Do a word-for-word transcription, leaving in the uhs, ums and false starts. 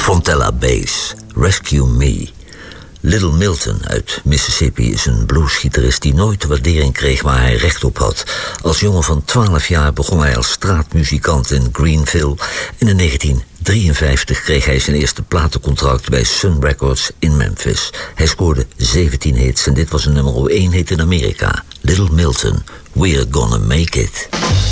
Fontella Bass, Rescue Me. Little Milton uit Mississippi is een bluesgitarist die nooit de waardering kreeg waar hij recht op had. Als jongen van twaalf jaar begon hij als straatmuzikant in Greenville. En in negentien drieënvijftig kreeg hij zijn eerste platencontract bij Sun Records in Memphis. Hij scoorde zeventien hits en dit was een nummer één hit in Amerika. Little Milton, We're Gonna Make It.